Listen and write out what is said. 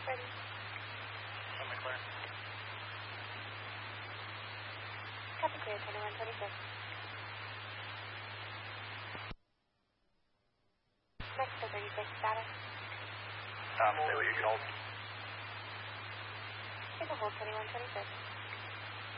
ready. Semi clear. Copy clear, 2126. Mexico 36 status. Say what you can hold. Take a hold, 2126.